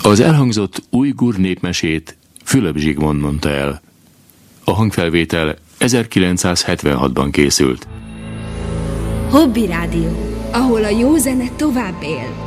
Az elhangzott ujgur népmesét Fülöp Zsigmond mondta el. A hangfelvétel 1976-ban készült. Hobby Rádió, ahol a jó zene tovább él.